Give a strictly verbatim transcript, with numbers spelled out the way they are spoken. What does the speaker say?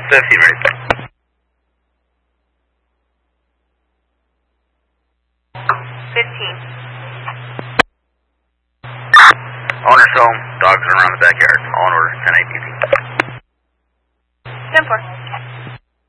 fifteen, ready. fifteen. Owner's home, dogs are around the backyard. All in order, ten eight P P. ten four.